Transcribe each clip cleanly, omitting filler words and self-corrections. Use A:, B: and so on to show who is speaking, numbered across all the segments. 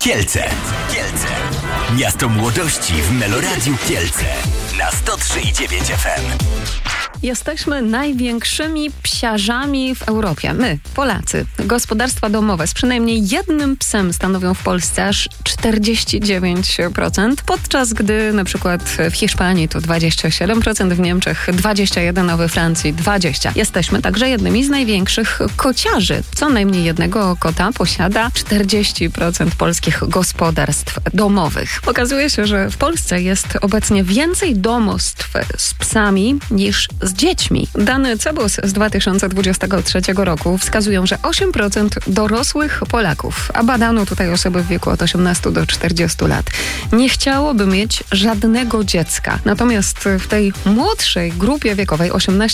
A: Kielce. Miasto młodości w Meloradiu Kielce na 103,9 FM.
B: Jesteśmy największymi psiarzami w Europie. My, Polacy. Gospodarstwa domowe z przynajmniej jednym psem stanowią w Polsce aż 49%, podczas gdy na przykład w Hiszpanii to 27%, w Niemczech 21%, a we Francji 20%. Jesteśmy także jednymi z największych kociarzy. Co najmniej jednego kota posiada 40% polskich gospodarstw domowych. Okazuje się, że w Polsce jest obecnie więcej domostw z psami niż z dziećmi. Dane CBOS z 2023 roku wskazują, że 8% dorosłych Polaków, a badano tutaj osoby w wieku od 18 do 40 lat, nie chciałoby mieć żadnego dziecka. Natomiast w tej młodszej grupie wiekowej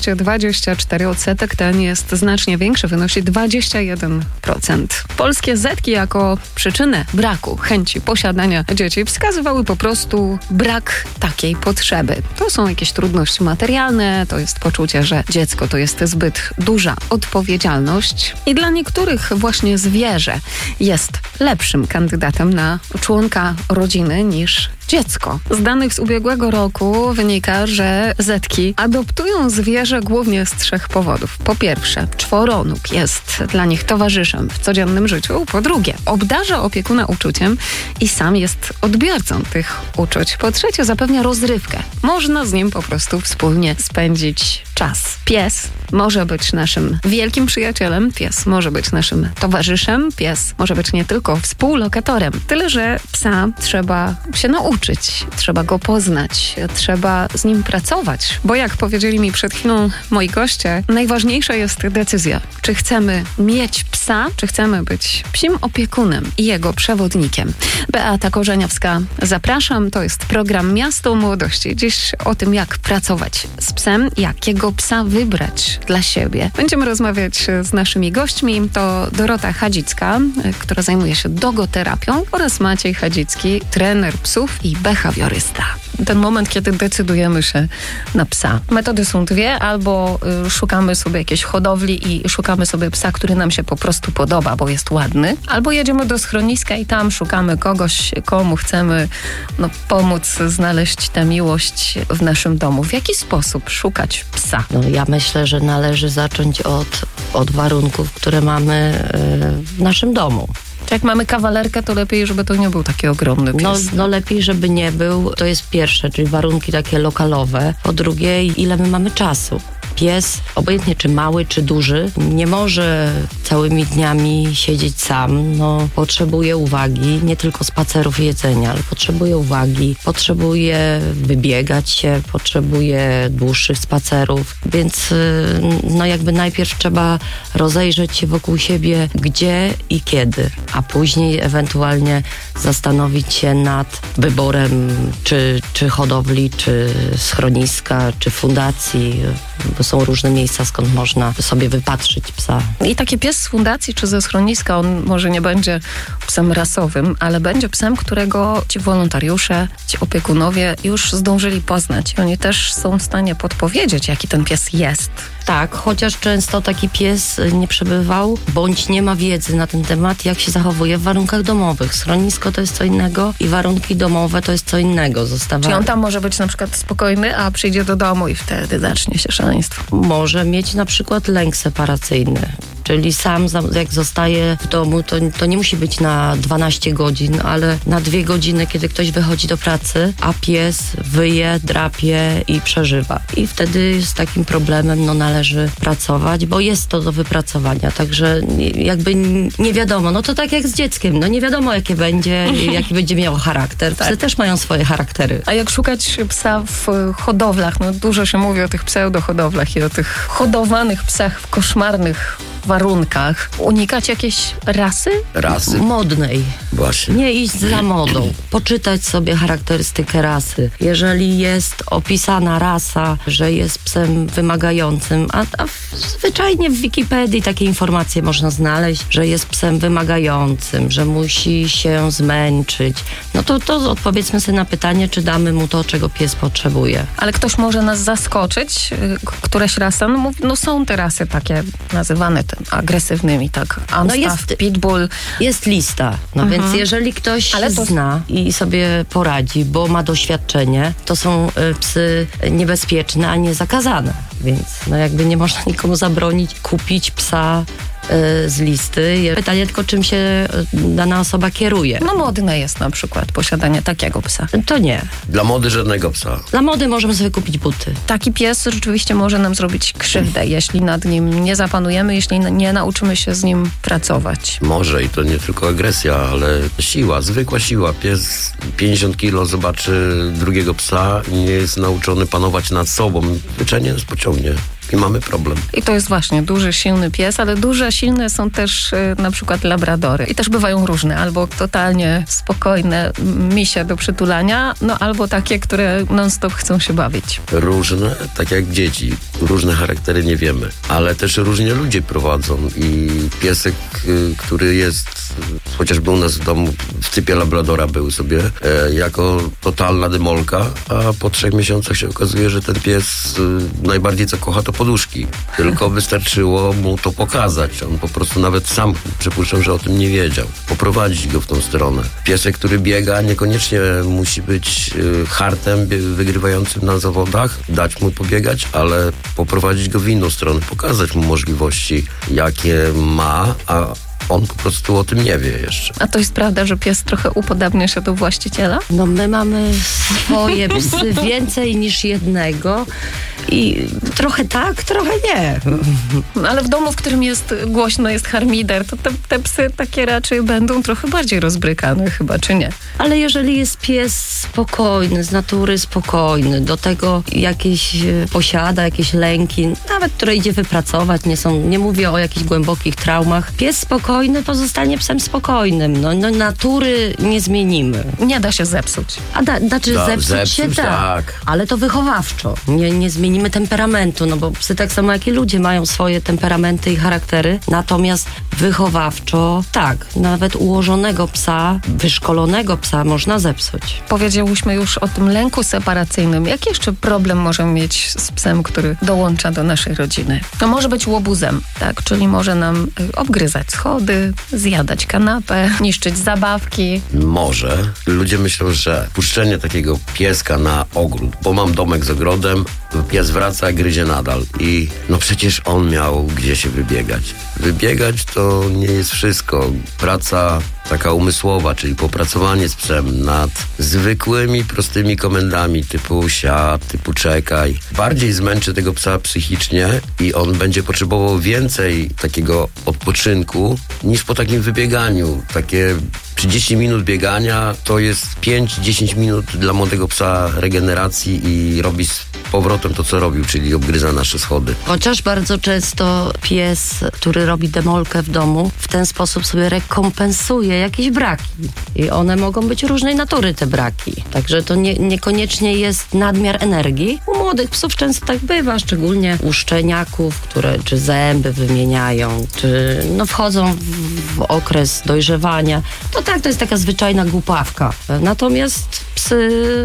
B: 18-24 odsetek ten jest znacznie większy, wynosi 21%. Polskie zetki jako przyczynę braku chęci posiadania dzieci wskazywały po prostu brak takiej potrzeby. To są jakieś trudności materialne, to jest poczucie, że dziecko to jest zbyt duża odpowiedzialność i dla niektórych właśnie zwierzę jest lepszym kandydatem na członka rodziny niż dziecko. Z danych z ubiegłego roku wynika, że zetki adoptują zwierzę głównie z 3 powodów. Po pierwsze, czworonóg jest dla nich towarzyszem w codziennym życiu. Po drugie, obdarza opiekuna uczuciem i sam jest odbiorcą tych uczuć. Po trzecie, zapewnia rozrywkę. Można z nim po prostu wspólnie spędzić czas. Pies może być naszym wielkim przyjacielem, pies może być naszym towarzyszem, pies może być nie tylko współlokatorem. Tyle, że psa trzeba się nauczyć, trzeba go poznać, trzeba z nim pracować. Bo jak powiedzieli mi przed chwilą moi goście, najważniejsza jest decyzja. Czy chcemy mieć psa, czy chcemy być psim opiekunem i jego przewodnikiem. Beata Korzeniowska, zapraszam. To jest program Miasto Młodości. Dziś o tym, jak pracować z psem, jakiego psa wybrać dla siebie. Będziemy rozmawiać z naszymi gośćmi. To Dorota Chadzicka, która zajmuje się dogoterapią, oraz Maciej Chadzicki, trener psów i behawiorysta.
C: Ten moment, kiedy decydujemy się na psa. Metody są dwie, albo szukamy sobie jakiejś hodowli i szukamy sobie psa, który nam się po prostu podoba, bo jest ładny, albo jedziemy do schroniska i tam szukamy kogoś, komu chcemy pomóc znaleźć tę miłość w naszym domu. W jaki sposób szukać psa?
D: Ja myślę, że należy zacząć od warunków, które mamy w naszym domu.
C: Czy jak mamy kawalerkę, to lepiej, żeby to nie był taki ogromny pies?
D: No lepiej, żeby nie był. To jest pierwsze, czyli warunki takie lokalowe. Po drugie, ile my mamy czasu. Pies, obojętnie czy mały, czy duży, nie może całymi dniami siedzieć sam. Potrzebuje uwagi, nie tylko spacerów i jedzenia, ale potrzebuje uwagi, potrzebuje wybiegać się, potrzebuje dłuższych spacerów. Więc jakby najpierw trzeba rozejrzeć się wokół siebie, gdzie i kiedy, a później ewentualnie zastanowić się nad wyborem czy hodowli, czy schroniska, czy fundacji, bo są różne miejsca, skąd można sobie wypatrzyć psa.
C: I taki pies z fundacji czy ze schroniska, on może nie będzie psem rasowym, ale będzie psem, którego ci wolontariusze, ci opiekunowie już zdążyli poznać. I oni też są w stanie podpowiedzieć, jaki ten pies jest.
D: Tak, chociaż często taki pies nie przebywał, bądź nie ma wiedzy na ten temat, jak się zachowuje w warunkach domowych. Schronisko to jest co innego i warunki domowe to jest co innego.
C: Czyli on tam może być na przykład spokojny, a przyjdzie do domu i wtedy zacznie się szaleństwo.
D: Może mieć na przykład lęk separacyjny. Czyli sam jak zostaje w domu, to nie musi być na 12 godzin, ale na 2 godziny, kiedy ktoś wychodzi do pracy, a pies wyje, drapie i przeżywa. I wtedy z takim problemem należy pracować, bo jest to do wypracowania. Także jakby nie wiadomo, to tak jak z dzieckiem, nie wiadomo jaki będzie miał charakter. Psy też mają swoje charaktery.
C: A jak szukać psa w hodowlach? Dużo się mówi o tych pseudohodowlach i o tych hodowanych psach w koszmarnych warunkach. Unikać jakiejś rasy?
D: Modnej.
A: Właśnie.
D: Nie iść za modą. Poczytać sobie charakterystykę rasy. Jeżeli jest opisana rasa, że jest psem wymagającym, a zwyczajnie w Wikipedii takie informacje można znaleźć, że jest psem wymagającym, że musi się zmęczyć, to odpowiedzmy sobie na pytanie, czy damy mu to, czego pies potrzebuje.
C: Ale ktoś może nas zaskoczyć, któreś rasy, są te rasy takie nazywane agresywnymi, tak? Amstaff, Pitbull.
D: Jest lista, więc jeżeli ktoś zna i sobie poradzi, bo ma doświadczenie, to są psy niebezpieczne, a nie zakazane. Więc jakby nie można nikomu zabronić kupić psa z listy. Pytanie tylko, czym się dana osoba kieruje.
C: Modne jest na przykład posiadanie takiego psa.
D: To nie.
E: Dla mody żadnego psa.
D: Dla mody możemy sobie kupić buty.
C: Taki pies rzeczywiście może nam zrobić krzywdę, jeśli nad nim nie zapanujemy, jeśli nie nauczymy się z nim pracować.
E: Może i to nie tylko agresja, ale siła, zwykła siła. Pies 50 kilo zobaczy drugiego psa i nie jest nauczony panować nad sobą. Zwyczajnie nas pociągnie. I mamy problem.
C: I to jest właśnie duży, silny pies, ale duże, silne są też na przykład labradory. I też bywają różne, albo totalnie spokojne, misie do przytulania, albo takie, które non-stop chcą się bawić.
E: Różne, tak jak dzieci. Różne charaktery nie wiemy, ale też różnie ludzie prowadzą i piesek, który jest chociażby u nas w domu w typie labradora był sobie jako totalna dymolka, a po 3 miesiącach się okazuje, że ten pies najbardziej co kocha to poduszki. Tylko wystarczyło mu to pokazać. On po prostu nawet sam, przypuszczam, że o tym nie wiedział. Poprowadzić go w tą stronę. Piesek, który biega, niekoniecznie musi być hartem wygrywającym na zawodach, dać mu pobiegać, ale poprowadzić go w inną stronę, pokazać mu możliwości, jakie ma, a on po prostu o tym nie wie jeszcze.
C: A to jest prawda, że pies trochę upodabnia się do właściciela?
D: My mamy swoje psy więcej niż jednego i trochę tak, trochę nie.
C: Ale w domu, w którym jest głośno, jest harmider, to te psy takie raczej będą trochę bardziej rozbrykane chyba, czy nie?
D: Ale jeżeli jest pies spokojny, z natury spokojny, do tego posiada jakieś lęki, nawet które idzie wypracować, nie mówię o jakichś głębokich traumach. Pies spokojny pozostanie psem spokojnym. Natury nie zmienimy.
C: Nie da się zepsuć.
D: Zepsuć się da,
E: tak.
D: Ale to wychowawczo. Nie zmienimy temperamentu, bo psy tak samo jak i ludzie mają swoje temperamenty i charaktery. Natomiast wychowawczo, tak, nawet ułożonego psa, wyszkolonego psa można zepsuć.
C: Powiedziałyśmy już o tym lęku separacyjnym. Jaki jeszcze problem możemy mieć z psem, który dołącza do naszej rodziny? To może być łobuzem, tak? Czyli może nam obgryzać schody, zjadać kanapę, niszczyć zabawki.
E: Może. Ludzie myślą, że puszczenie takiego pieska na ogród, bo mam domek z ogrodem, pies wraca, gryzie nadal i przecież on miał gdzie się wybiegać. Wybiegać to nie jest wszystko. Praca taka umysłowa, czyli popracowanie z psem nad zwykłymi, prostymi komendami typu siad, typu czekaj. Bardziej zmęczy tego psa psychicznie i on będzie potrzebował więcej takiego odpoczynku niż po takim wybieganiu. Takie 30 minut biegania to jest 5-10 minut dla młodego psa regeneracji i robi z powrotem to, co robił, czyli obgryza nasze schody.
D: Chociaż bardzo często pies, który robi demolkę w domu, w ten sposób sobie rekompensuje jakieś braki. I one mogą być różnej natury, te braki. Także to niekoniecznie jest nadmiar energii. U młodych psów często tak bywa, szczególnie u szczeniaków, które czy zęby wymieniają, czy wchodzą w okres dojrzewania. To jest taka zwyczajna głupawka. Natomiast psy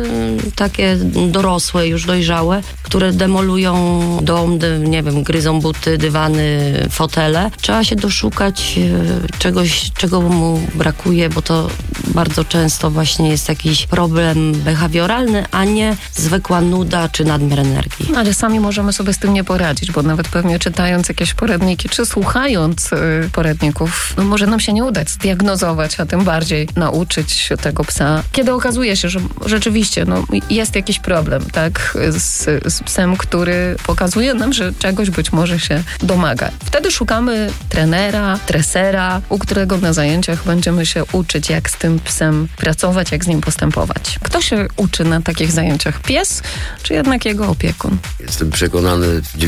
D: takie dorosłe, już dojrzałe, które demolują dom, gryzą buty, dywany, fotele. Trzeba się doszukać czegoś, czego mu brakuje, bo to bardzo często właśnie jest jakiś problem behawioralny, a nie zwykła nuda czy nadmiar energii.
C: Ale sami możemy sobie z tym nie poradzić, bo nawet pewnie czytając jakieś poradniki, czy słuchając poradników, może nam się nie udać zdiagnozować, a tym bardziej nauczyć tego psa. Kiedy okazuje się, że rzeczywiście jest jakiś problem, tak, z psem, który pokazuje nam, że czegoś być może się domaga. Wtedy szukamy trenera, tresera, u którego na zajęciach będziemy się uczyć, jak z tym psem pracować, jak z nim postępować. Kto się uczy na takich zajęciach? Pies, czy jednak jego opiekun?
E: Jestem przekonany w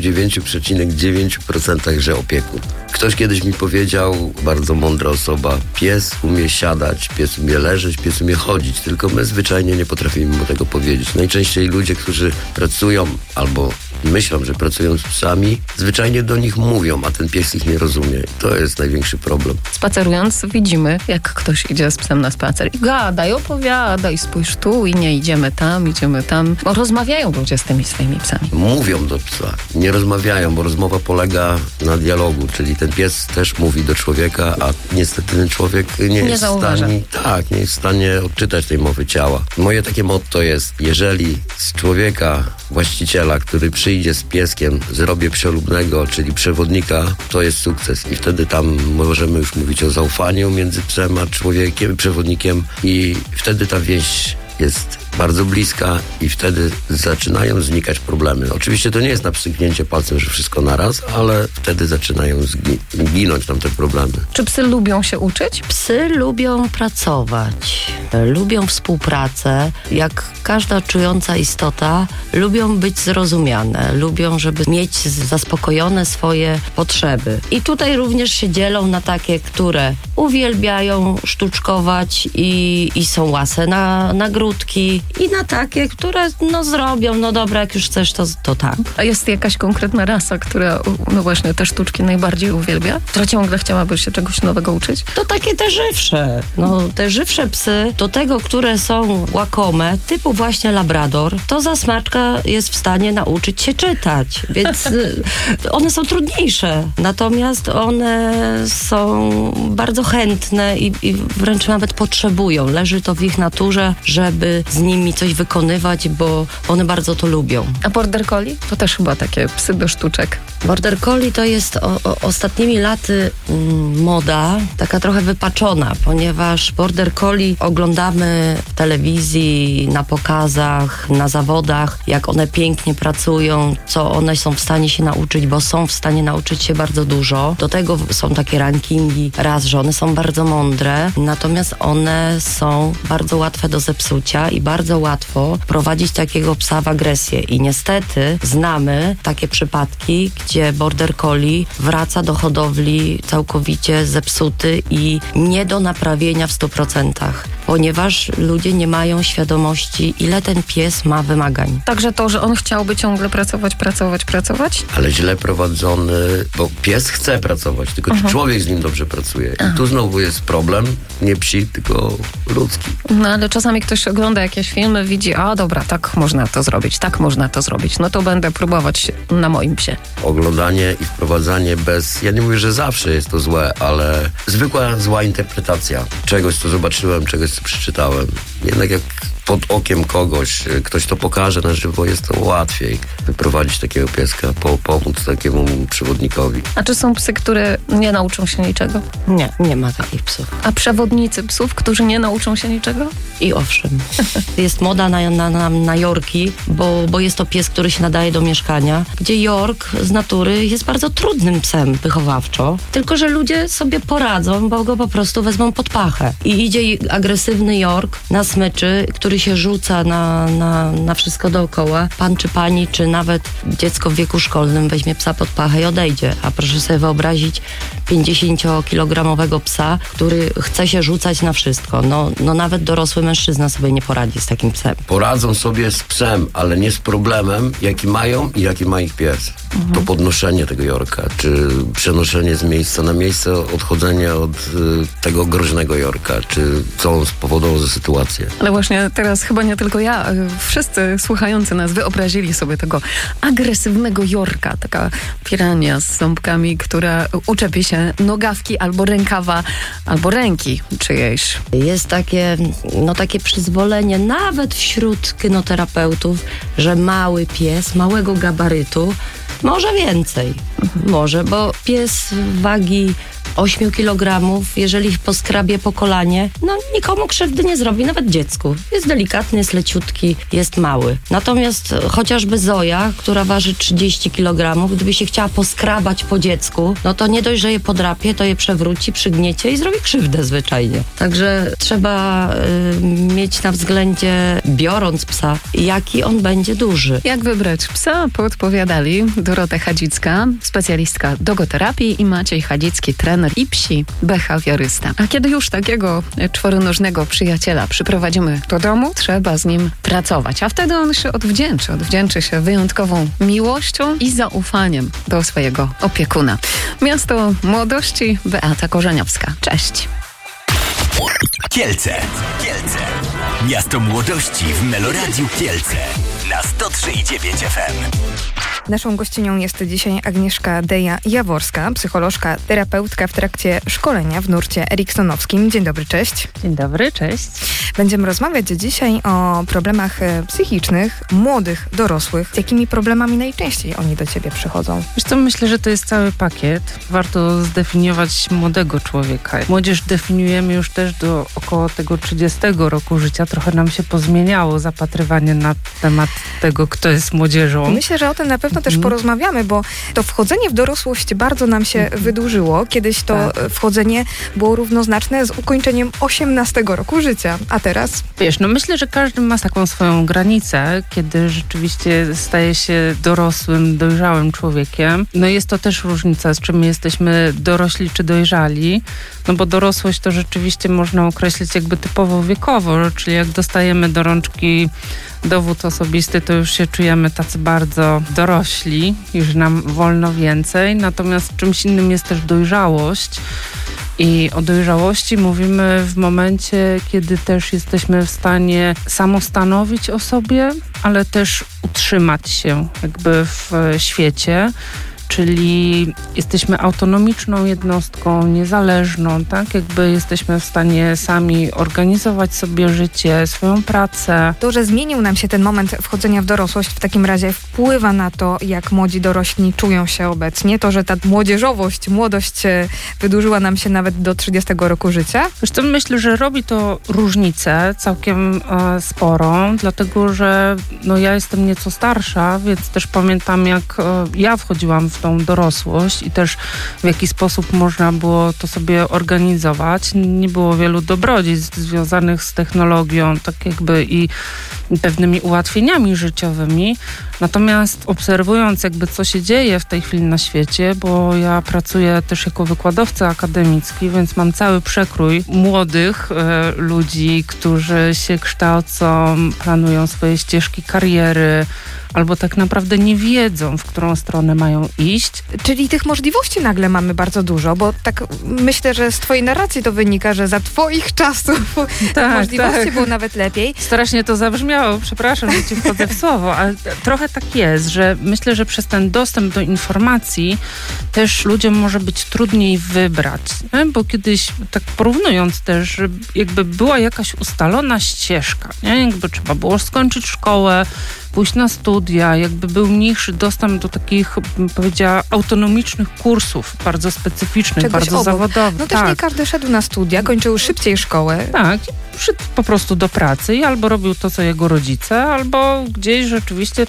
E: 99,9%, że opiekun. Ktoś kiedyś mi powiedział, bardzo mądra osoba, pies umie siadać, pies umie leżeć, pies umie chodzić, tylko my zwyczajnie nie potrafimy mu tego powiedzieć. Najczęściej ludzie, którzy pracują albo myślą, że pracują z psami, zwyczajnie do nich mówią, a ten pies ich nie rozumie. To jest największy problem.
C: Spacerując widzimy, jak ktoś idzie z psem na spacer i gada i opowiada i spójrz tu i nie idziemy tam. Bo rozmawiają ludzie z tymi swoimi psami.
E: Mówią do psa, nie rozmawiają, bo rozmowa polega na dialogu, czyli ten pies też mówi do człowieka, a niestety ten człowiek nie jest
C: zauważa.
E: nie jest w stanie odczytać tej mowy ciała. Moje takie motto jest, jeżeli z człowieka, właściciela, który przyjdzie z pieskiem, zrobię psiolubnego, czyli przewodnika, to jest sukces i wtedy tam możemy już mówić o zaufaniu między psem a człowiekiem, przewodnikiem i wtedy ta więź jest bardzo bliska i wtedy zaczynają znikać problemy. Oczywiście to nie jest na pstryknięcie palcem, że wszystko naraz, ale wtedy zaczynają ginąć nam te problemy.
C: Czy psy lubią się uczyć?
D: Psy lubią pracować, lubią współpracę. Jak każda czująca istota, lubią być zrozumiane, lubią, żeby mieć zaspokojone swoje potrzeby. I tutaj również się dzielą na takie, które uwielbiają sztuczkować i są łase na nagródki, i na takie, które zrobią, dobra, jak już chcesz, to tak.
C: A jest jakaś konkretna rasa, która właśnie te sztuczki najbardziej uwielbia? Która ciągle chciałaby się czegoś nowego uczyć?
D: To takie te żywsze. Te żywsze psy, do tego, które są łakome, typu właśnie labrador, to za smaczka jest w stanie nauczyć się czytać. Więc one są trudniejsze. Natomiast one są bardzo chętne i wręcz nawet potrzebują. Leży to w ich naturze, żeby z nimi coś wykonywać, bo one bardzo to lubią.
C: A border collie? To też chyba takie psy do sztuczek.
D: Border collie to jest ostatnimi laty moda, taka trochę wypaczona, ponieważ border collie oglądamy w telewizji, na pokazach, na zawodach, jak one pięknie pracują, co one są w stanie się nauczyć, bo są w stanie nauczyć się bardzo dużo. Do tego są takie rankingi raz, że one są bardzo mądre, natomiast one są bardzo łatwe do zepsucia i bardzo łatwo prowadzić takiego psa w agresję. I niestety znamy takie przypadki, gdzie border collie wraca do hodowli całkowicie zepsuty i nie do naprawienia w 100%, ponieważ ludzie nie mają świadomości, ile ten pies ma wymagań.
C: Także to, że on chciałby ciągle pracować?
E: Ale źle prowadzony, bo pies chce pracować, tylko czy człowiek z nim dobrze pracuje. I tu znowu jest problem, nie psi, tylko ludzki.
C: No ale czasami ktoś ogląda jakieś filmy, widzi, dobra, tak można to zrobić, no to będę próbować na moim psie.
E: Oglądanie i wprowadzanie ja nie mówię, że zawsze jest to złe, ale zwykła zła interpretacja czegoś, co zobaczyłem, czegoś, co przeczytałem. Jednak jak pod okiem kogoś, ktoś to pokaże na żywo, jest to łatwiej wyprowadzić takiego pieska, pomóc takiemu przewodnikowi.
C: A czy są psy, które nie nauczą się niczego?
D: Nie ma takich psów.
C: A przewodnicy psów, którzy nie nauczą się niczego?
D: I owszem. Jest moda na Yorki, bo jest to pies, który się nadaje do mieszkania, gdzie York z natury jest bardzo trudnym psem wychowawczo, tylko że ludzie sobie poradzą, bo go po prostu wezmą pod pachę. I idzie agresywny York na smyczy, który się rzuca na wszystko dookoła. Pan czy pani, czy nawet dziecko w wieku szkolnym weźmie psa pod pachę i odejdzie. A proszę sobie wyobrazić 50-kilogramowego psa, który chce się rzucać na wszystko. No nawet dorosły mężczyzna sobie nie poradzi z takim psem.
E: Poradzą sobie z psem, ale nie z problemem, jaki mają i jaki ma ich pies. To podnoszenie tego Yorka, czy przenoszenie z miejsca na miejsce, odchodzenie od tego groźnego Yorka, czy co on spowodował za sytuację.
B: Ale właśnie teraz chyba nie tylko ja, wszyscy słuchający nas wyobrazili sobie tego agresywnego Yorka, taka pirania z ząbkami, która uczepi się nogawki albo rękawa, albo ręki czyjejś.
D: Jest takie przyzwolenie nawet wśród kynoterapeutów, że mały pies, małego gabarytu, może więcej. Może, bo pies wagi 8 kg, jeżeli poskrabie po kolanie, nikomu krzywdy nie zrobi, nawet dziecku. Jest delikatny, jest leciutki, jest mały. Natomiast chociażby Zoja, która waży 30 kg, gdyby się chciała poskrabać po dziecku, to nie dość, że je podrapie, to je przewróci, przygniecie i zrobi krzywdę zwyczajnie. Także trzeba mieć na względzie, biorąc psa, jaki on będzie duży.
B: Jak wybrać psa? Podpowiadali Dorota Chadzicka, specjalistka dogoterapii, i Maciej Chadzicki, trener trener i psi behawiorysta. A kiedy już takiego czworonożnego przyjaciela przyprowadzimy do domu, trzeba z nim pracować, a wtedy on się odwdzięczy się wyjątkową miłością i zaufaniem do swojego opiekuna. Miasto Młodości, Beata Korzeniowska. Cześć.
A: Kielce. Miasto Młodości w Meloradiu Kielce na 103,9 FM.
F: Naszą gościnią jest dzisiaj Agnieszka Deja-Jaworska, psycholożka, terapeutka w trakcie szkolenia w nurcie eriksonowskim. Dzień dobry, cześć.
C: Dzień dobry, cześć.
F: Będziemy rozmawiać dzisiaj o problemach psychicznych młodych dorosłych. Z jakimi problemami najczęściej oni do ciebie przychodzą?
G: Wiesz co, myślę, że to jest cały pakiet. Warto zdefiniować młodego człowieka. Młodzież definiujemy już też do około tego 30 roku życia. Trochę nam się pozmieniało zapatrywanie na temat tego, kto jest młodzieżą.
F: Myślę, że o tym na pewno też porozmawiamy, bo to wchodzenie w dorosłość bardzo nam się wydłużyło. Kiedyś to wchodzenie było równoznaczne z ukończeniem 18 roku życia, a teraz?
G: Wiesz, no myślę, że każdy ma taką swoją granicę, kiedy rzeczywiście staje się dorosłym, dojrzałym człowiekiem. No jest to też różnica, z czym jesteśmy dorośli czy dojrzali, no bo dorosłość to rzeczywiście można określić jakby typowo wiekowo, czyli jak dostajemy do rączki dowód osobisty, to już się czujemy tacy bardzo dorośli, już nam wolno więcej. Natomiast czymś innym jest też dojrzałość. I o dojrzałości mówimy w momencie, kiedy też jesteśmy w stanie samostanowić o sobie, ale też utrzymać się jakby w świecie. Czyli jesteśmy autonomiczną jednostką, niezależną, tak? Jakby jesteśmy w stanie sami organizować sobie życie, swoją pracę.
F: To, że zmienił nam się ten moment wchodzenia w dorosłość, w takim razie wpływa na to, jak młodzi dorośli czują się obecnie? To, że ta młodzieżowość, młodość wydłużyła nam się nawet do 30 roku życia?
G: Wiesz co, myślę, że robi to różnicę całkiem sporą, dlatego, że no, ja jestem nieco starsza, więc też pamiętam, jak ja wchodziłam w tą dorosłość i też w jaki sposób można było to sobie organizować. Nie było wielu dobrodziejstw związanych z technologią, tak jakby i pewnymi ułatwieniami życiowymi. Natomiast obserwując jakby co się dzieje w tej chwili na świecie, bo ja pracuję też jako wykładowca akademicki, więc mam cały przekrój młodych ludzi, którzy się kształcą, planują swoje ścieżki kariery, albo tak naprawdę nie wiedzą, w którą stronę mają iść.
F: Czyli tych możliwości nagle mamy bardzo dużo, bo tak myślę, że z twojej narracji to wynika, że za twoich czasów możliwości było nawet lepiej.
G: Strasznie to zabrzmiało, przepraszam, że ci wchodzę w słowo, ale trochę tak jest, że myślę, że przez ten dostęp do informacji też ludziom może być trudniej wybrać, nie? Bo kiedyś, tak porównując też, że jakby była jakaś ustalona ścieżka, nie? Jakby trzeba było skończyć szkołę, pójść na studia, jakby był mniejszy dostęp do takich, bym powiedziała, autonomicznych kursów, bardzo specyficznych,
F: czegoś
G: bardzo
F: obok.
G: zawodowych.
F: No też nie każdy szedł na studia, kończył szybciej szkołę.
G: Tak, szedł po prostu do pracy i albo robił to, co jego rodzice, albo gdzieś rzeczywiście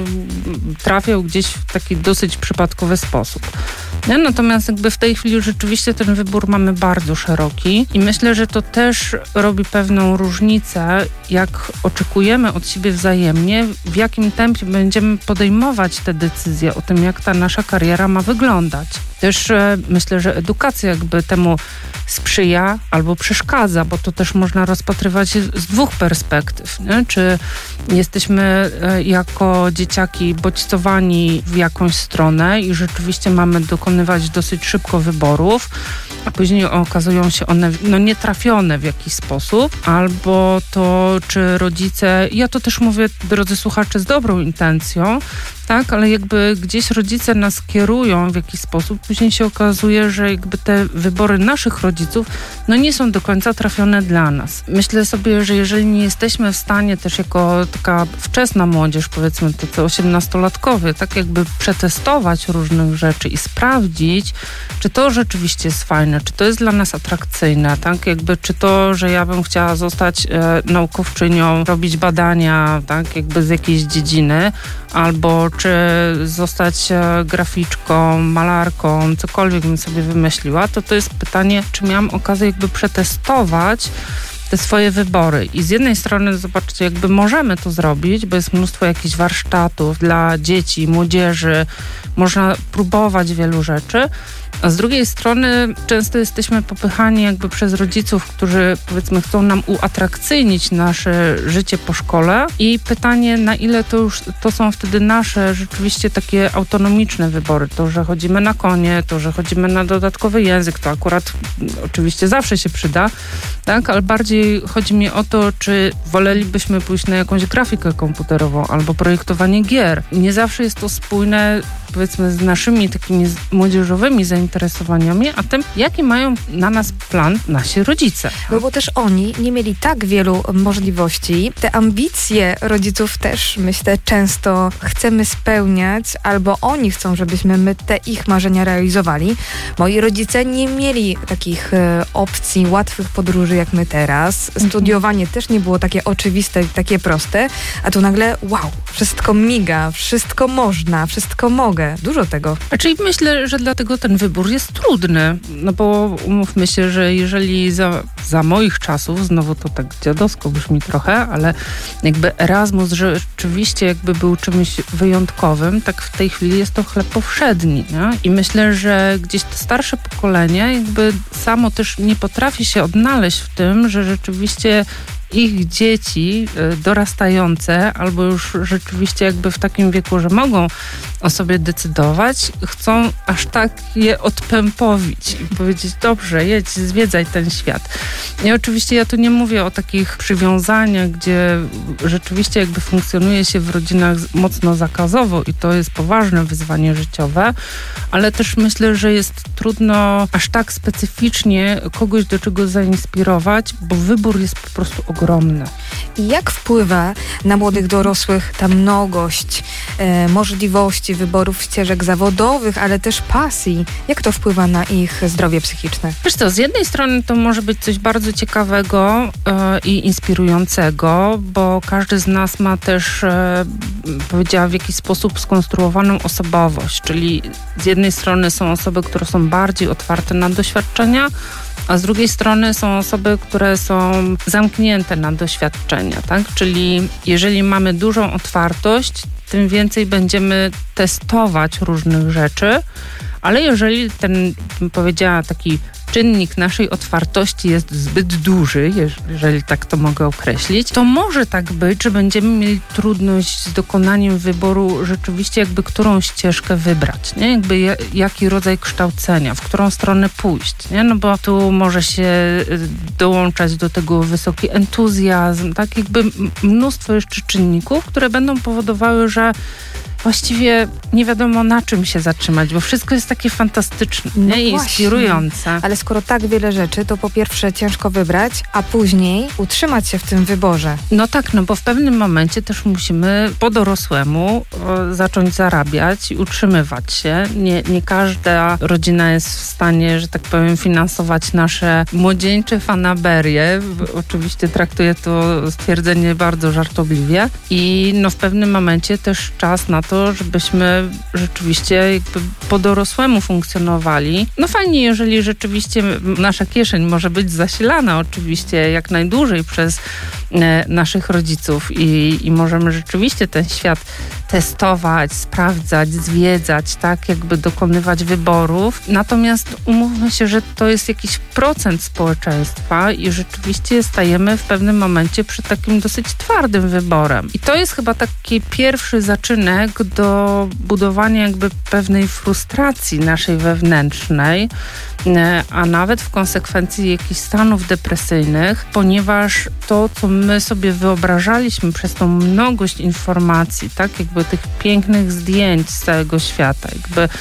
G: trafiał gdzieś w taki dosyć przypadkowy sposób. Nie? Natomiast jakby w tej chwili rzeczywiście ten wybór mamy bardzo szeroki i myślę, że to też robi pewną różnicę, jak oczekujemy od siebie wzajemnie, w jakim tempie będziemy podejmować te decyzje o tym, jak ta nasza kariera ma wyglądać. Też myślę, że edukacja jakby temu sprzyja albo przeszkadza, bo to też można rozpatrywać z dwóch perspektyw. Nie? Czy jesteśmy jako dzieciaki bodźcowani w jakąś stronę i rzeczywiście mamy dokonywać dosyć szybko wyborów, a później okazują się one nietrafione w jakiś sposób, albo to, czy rodzice, ja to też mówię, drodzy słuchacze, z dobrą intencją, tak, ale jakby gdzieś rodzice nas kierują w jakiś sposób, później się okazuje, że jakby te wybory naszych rodziców nie są do końca trafione dla nas. Myślę sobie, że jeżeli nie jesteśmy w stanie też jako taka wczesna młodzież, powiedzmy tacy 18-latkowie, tak jakby przetestować różnych rzeczy i sprawdzić, czy to rzeczywiście jest fajne, czy to jest dla nas atrakcyjne, tak, jakby czy to, że ja bym chciała zostać naukowczynią, robić badania, tak, jakby z jakiejś dziedziny, albo czy zostać graficzką, malarką, cokolwiek bym sobie wymyśliła, to jest pytanie, czy miałam okazję jakby przetestować te swoje wybory. I z jednej strony, zobaczcie, jakby możemy to zrobić, bo jest mnóstwo jakichś warsztatów dla dzieci, młodzieży, można próbować wielu rzeczy, A z drugiej strony często jesteśmy popychani jakby przez rodziców, którzy powiedzmy chcą nam uatrakcyjnić nasze życie po szkole i pytanie, na ile to są wtedy nasze rzeczywiście takie autonomiczne wybory. To, że chodzimy na konie, to, że chodzimy na dodatkowy język, to akurat oczywiście zawsze się przyda, tak? Ale bardziej chodzi mi o to, czy wolelibyśmy pójść na jakąś grafikę komputerową albo projektowanie gier. Nie zawsze jest to spójne, powiedzmy, z naszymi takimi młodzieżowymi zainteresowaniami, a tym, jaki mają na nas plan nasi rodzice.
F: No bo też oni nie mieli tak wielu możliwości. Te ambicje rodziców też, myślę, często chcemy spełniać, albo oni chcą, żebyśmy my te ich marzenia realizowali. Moi rodzice nie mieli takich opcji, łatwych podróży jak my teraz. Studiowanie też nie było takie oczywiste, takie proste, a tu nagle wow, wszystko miga, wszystko można, wszystko mogę. Dużo tego.
G: Czyli myślę, że dlatego ten wybór jest trudny, no bo umówmy się, że jeżeli za moich czasów, znowu to tak dziadowsko brzmi trochę, ale jakby Erasmus rzeczywiście jakby był czymś wyjątkowym, tak w tej chwili jest to chleb powszedni, nie? I myślę, że gdzieś to starsze pokolenie jakby samo też nie potrafi się odnaleźć w tym, że rzeczywiście ich dzieci dorastające albo już rzeczywiście jakby w takim wieku, że mogą o sobie decydować, chcą aż tak je odpępowić i powiedzieć, dobrze, jedź, zwiedzaj ten świat. I oczywiście ja tu nie mówię o takich przywiązaniach, gdzie rzeczywiście jakby funkcjonuje się w rodzinach mocno zakazowo i to jest poważne wyzwanie życiowe, ale też myślę, że jest trudno aż tak specyficznie kogoś do czegoś zainspirować, bo wybór jest po prostu ogromny.
F: I jak wpływa na młodych dorosłych ta mnogość możliwości, wyborów ścieżek zawodowych, ale też pasji? Jak to wpływa na ich zdrowie psychiczne?
G: Wiesz co, z jednej strony to może być coś bardzo ciekawego i inspirującego, bo każdy z nas ma też, powiedziała, w jakiś sposób skonstruowaną osobowość, czyli z jednej strony są osoby, które są bardziej otwarte na doświadczenia, a z drugiej strony są osoby, które są zamknięte na doświadczenia, tak? Czyli jeżeli mamy dużą otwartość, tym więcej będziemy testować różnych rzeczy, ale jeżeli ten, bym powiedziała, taki czynnik naszej otwartości jest zbyt duży, jeżeli tak to mogę określić, to może tak być, że będziemy mieli trudność z dokonaniem wyboru rzeczywiście jakby którą ścieżkę wybrać, nie? Jakby jaki rodzaj kształcenia, w którą stronę pójść, nie? No bo tu może się dołączać do tego wysoki entuzjazm, tak? Jakby mnóstwo jeszcze czynników, które będą powodowały, że właściwie nie wiadomo na czym się zatrzymać, bo wszystko jest takie fantastyczne,
F: no
G: i inspirujące.
F: Ale skoro tak wiele rzeczy, to po pierwsze ciężko wybrać, a później utrzymać się w tym wyborze.
G: No tak, no bo w pewnym momencie też musimy po dorosłemu zacząć zarabiać i utrzymywać się. Nie każda rodzina jest w stanie, że tak powiem, finansować nasze młodzieńcze fanaberie. Oczywiście traktuję to stwierdzenie bardzo żartobliwie i no w pewnym momencie też czas na to, żebyśmy rzeczywiście jakby po dorosłemu funkcjonowali. No fajnie, jeżeli rzeczywiście nasza kieszeń może być zasilana oczywiście jak najdłużej przez naszych rodziców i możemy rzeczywiście ten świat testować, sprawdzać, zwiedzać, tak, jakby dokonywać wyborów. Natomiast umówmy się, że to jest jakiś procent społeczeństwa i rzeczywiście stajemy w pewnym momencie przed takim dosyć twardym wyborem. I to jest chyba taki pierwszy zaczynek do budowania jakby pewnej frustracji naszej wewnętrznej, a nawet w konsekwencji jakichś stanów depresyjnych, ponieważ to, co my sobie wyobrażaliśmy przez tą mnogość informacji, tak, jakby tych pięknych zdjęć z całego świata, jakby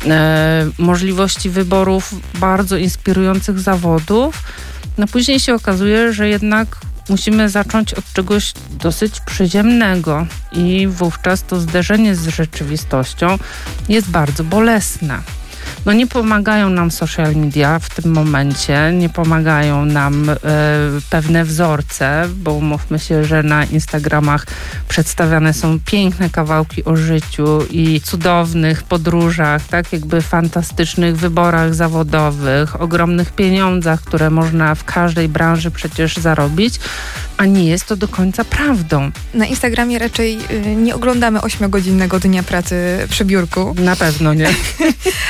G: możliwości wyborów bardzo inspirujących zawodów, no później się okazuje, że jednak musimy zacząć od czegoś dosyć przyziemnego i wówczas to zderzenie z rzeczywistością jest bardzo bolesne. No nie pomagają nam social media w tym momencie, nie pomagają nam pewne wzorce, bo umówmy się, że na Instagramach przedstawiane są piękne kawałki o życiu i cudownych podróżach, tak jakby fantastycznych wyborach zawodowych, ogromnych pieniądzach, które można w każdej branży przecież zarobić, a nie jest to do końca prawdą.
F: Na Instagramie raczej nie oglądamy 8-godzinnego dnia pracy przy biurku.
G: Na pewno nie.
F: A jeśli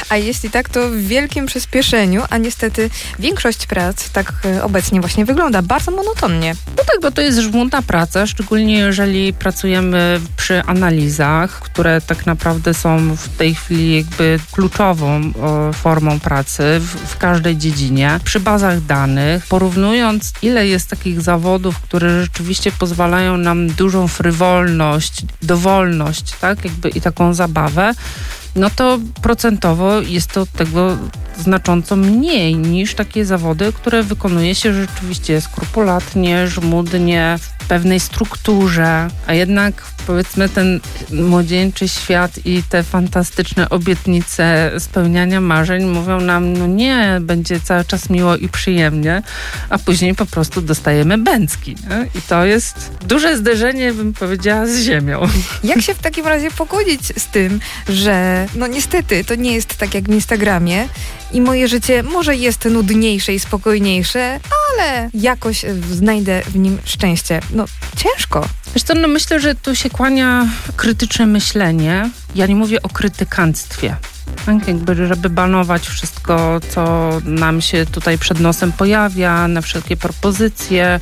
F: jeśli tak, to w wielkim przyspieszeniu, a niestety większość prac tak obecnie właśnie wygląda bardzo monotonnie.
G: No tak, bo to jest żmudna praca, szczególnie jeżeli pracujemy przy analizach, które tak naprawdę są w tej chwili jakby kluczową formą pracy w każdej dziedzinie. Przy bazach danych, porównując ile jest takich zawodów, które rzeczywiście pozwalają nam dużą frywolność, dowolność, tak, jakby i taką zabawę, no to procentowo jest to tego znacząco mniej niż takie zawody, które wykonuje się rzeczywiście skrupulatnie, żmudnie, w pewnej strukturze, a jednak powiedzmy ten młodzieńczy świat i te fantastyczne obietnice spełniania marzeń mówią nam, no nie, będzie cały czas miło i przyjemnie, a później po prostu dostajemy bęcki. Nie? I to jest duże zderzenie, bym powiedziała, z ziemią.
F: Jak się w takim razie pogodzić z tym, że no niestety to nie jest tak jak w Instagramie i moje życie może jest nudniejsze i spokojniejsze, ale jakoś znajdę w nim szczęście. No ciężko.
G: Wiesz co, no myślę, że tu się kłania krytyczne myślenie. Ja nie mówię o krytykanstwie. Tak, jakby, żeby banować wszystko, co nam się tutaj przed nosem pojawia, na wszelkie propozycje,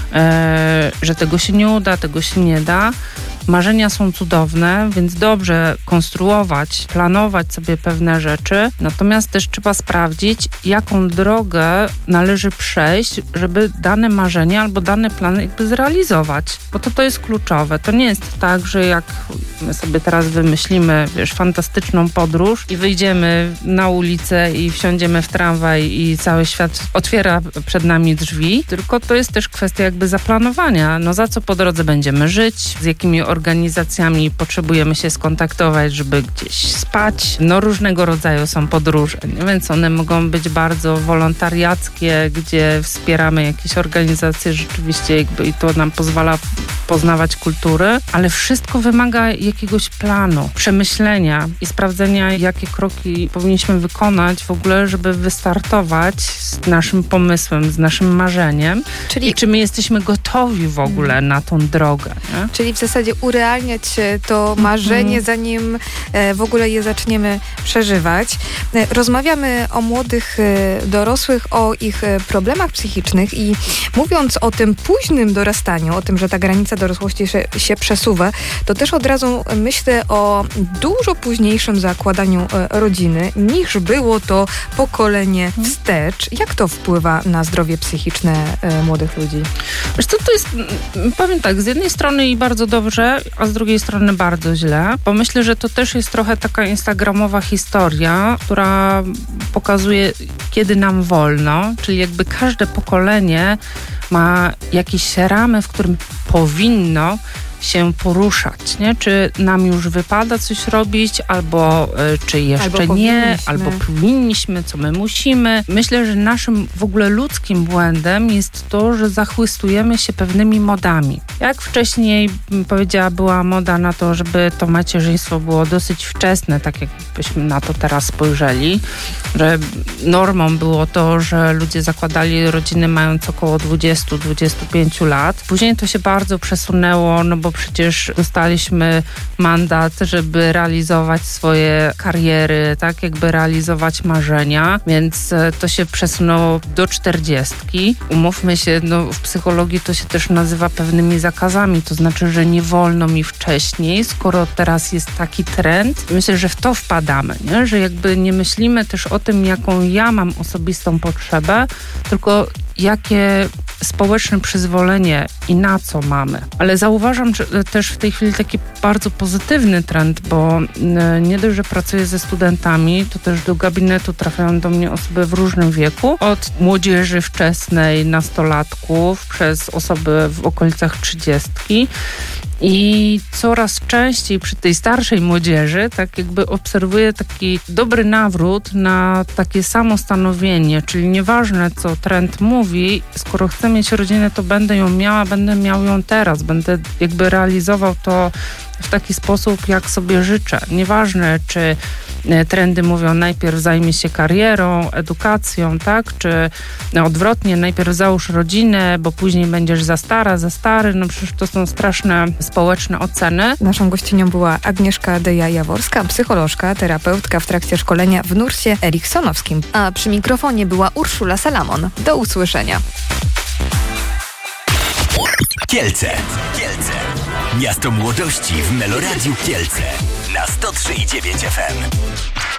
G: że tego się nie uda, tego się nie da. Marzenia są cudowne, więc dobrze konstruować, planować sobie pewne rzeczy, natomiast też trzeba sprawdzić, jaką drogę należy przejść, żeby dane marzenia albo dane plany jakby zrealizować, bo to jest kluczowe. To nie jest tak, że jak my sobie teraz wymyślimy, wiesz, fantastyczną podróż i wyjdziemy na ulicę i wsiądziemy w tramwaj i cały świat otwiera przed nami drzwi, tylko to jest też kwestia jakby zaplanowania. No za co po drodze będziemy żyć, z jakimi organizacjami potrzebujemy się skontaktować, żeby gdzieś spać. No różnego rodzaju są podróże, nie? Więc one mogą być bardzo wolontariackie, gdzie wspieramy jakieś organizacje rzeczywiście jakby i to nam pozwala poznawać kultury, ale wszystko wymaga jakiegoś planu, przemyślenia i sprawdzenia, jakie kroki powinniśmy wykonać w ogóle, żeby wystartować z naszym pomysłem, z naszym marzeniem. I czy my jesteśmy gotowi w ogóle na tą drogę. Nie?
F: Czyli w zasadzie urealniać to marzenie, zanim w ogóle je zaczniemy przeżywać. Rozmawiamy o młodych dorosłych, o ich problemach psychicznych i mówiąc o tym późnym dorastaniu, o tym, że ta granica dorosłości się przesuwa, to też od razu myślę o dużo późniejszym zakładaniu rodziny, niż było to pokolenie wstecz. Jak to wpływa na zdrowie psychiczne młodych ludzi?
G: Wiesz co, to jest, powiem tak, z jednej strony i bardzo dobrze, a z drugiej strony bardzo źle, bo myślę, że to też jest trochę taka instagramowa historia, która pokazuje, kiedy nam wolno, czyli jakby każde pokolenie ma jakieś ramy, w którym powinno się poruszać, nie? Czy nam już wypada coś robić, albo czy jeszcze nie, albo powinniśmy, co my musimy. Myślę, że naszym w ogóle ludzkim błędem jest to, że zachłystujemy się pewnymi modami. Jak wcześniej, powiedziała, była moda na to, żeby to macierzyństwo było dosyć wczesne, tak jakbyśmy na to teraz spojrzeli, że normą było to, że ludzie zakładali rodziny mając około 20-25 lat. Później to się bardzo przesunęło, no bo przecież dostaliśmy mandat, żeby realizować swoje kariery, tak jakby realizować marzenia, więc to się przesunęło do 40. Umówmy się, no w psychologii to się też nazywa pewnymi zakazami, to znaczy, że nie wolno mi wcześniej, skoro teraz jest taki trend. Myślę, że w to wpadamy, nie? Że jakby nie myślimy też o tym, jaką ja mam osobistą potrzebę, tylko jakie społeczne przyzwolenie i na co mamy. Ale zauważam że też w tej chwili taki bardzo pozytywny trend, bo nie dość, że pracuję ze studentami, to też do gabinetu trafiają do mnie osoby w różnym wieku, od młodzieży wczesnej, nastolatków, przez osoby w okolicach 30. I coraz częściej przy tej starszej młodzieży tak jakby obserwuję taki dobry nawrót na takie samostanowienie, czyli nieważne co trend mówi, skoro chcę mieć rodzinę, to będę ją miała, będę miał ją teraz, będę jakby realizował to w taki sposób, jak sobie życzę. Nieważne, czy trendy mówią, najpierw zajmij się karierą, edukacją, tak? Czy odwrotnie, najpierw załóż rodzinę, bo później będziesz za stara, za stary. No przecież to są straszne społeczne oceny.
F: Naszą gościnią była Agnieszka Deja-Jaworska, psycholożka, terapeutka w trakcie szkolenia w nursie eriksonowskim. A przy mikrofonie była Urszula Salamon. Do usłyszenia.
A: Kielce. Miasto młodości w Meloradiu Kielce na 103,9 FM.